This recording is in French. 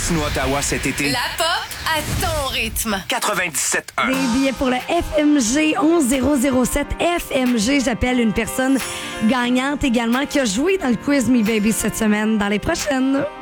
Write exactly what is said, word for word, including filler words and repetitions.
Gatineau-Ottawa cet été. La pop à ton rythme. quatre-vingt-dix-sept un. Des billets pour le F M G onze zéro zéro sept. F M G, j'appelle une personne gagnante également qui a joué dans le quiz Me Baby cette semaine, dans les prochaines.